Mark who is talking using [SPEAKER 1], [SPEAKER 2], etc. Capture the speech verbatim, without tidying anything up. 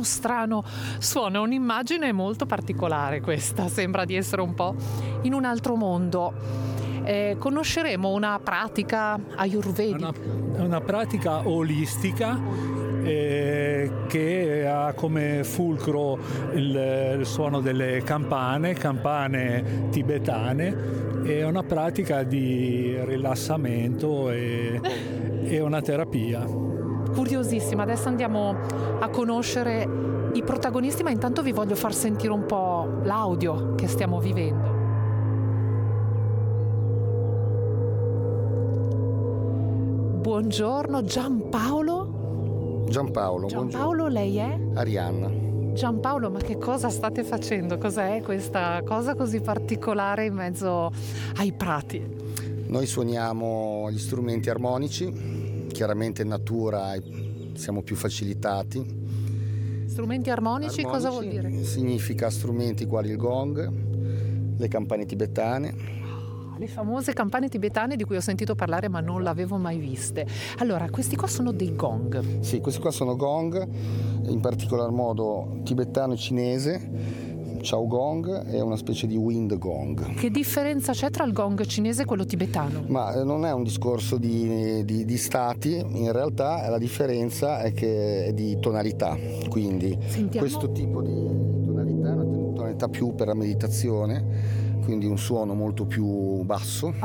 [SPEAKER 1] strano strano suono, è un'immagine molto particolare questa, sembra di essere un po' in un altro mondo. Eh, conosceremo una pratica ayurvedica.
[SPEAKER 2] Una, una pratica olistica eh, che ha come fulcro il, il suono delle campane, campane tibetane. È una pratica di rilassamento e, e una terapia.
[SPEAKER 1] Curiosissima, adesso andiamo a conoscere i protagonisti, ma intanto vi voglio far sentire un po' l'audio che stiamo vivendo. Buongiorno Giampaolo.
[SPEAKER 3] Giampaolo,
[SPEAKER 1] Giampaolo, lei è?
[SPEAKER 3] Arianna.
[SPEAKER 1] Giampaolo, ma che cosa state facendo? Cos'è questa cosa così particolare in mezzo ai prati?
[SPEAKER 3] Noi suoniamo gli strumenti armonici, chiaramente in natura siamo più facilitati.
[SPEAKER 1] Strumenti armonici, armonici cosa vuol dire?
[SPEAKER 3] Significa strumenti quali il gong, le campane tibetane.
[SPEAKER 1] Le famose campane tibetane di cui ho sentito parlare ma non l'avevo mai viste. Allora, questi qua sono dei gong.
[SPEAKER 3] Sì, questi qua sono gong, in particolar modo tibetano e cinese. Chao gong è una specie di wind gong.
[SPEAKER 1] Che differenza c'è tra il gong cinese e quello tibetano?
[SPEAKER 3] Ma non è un discorso di, di, di stati, in realtà la differenza è che è di tonalità. Quindi
[SPEAKER 1] Sentiamo.
[SPEAKER 3] Questo tipo di tonalità è una tonalità più per la meditazione, quindi un suono molto più basso.